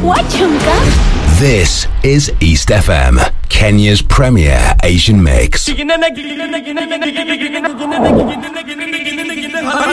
Wachunga. This is East FM, Kenya's premier Asian mix.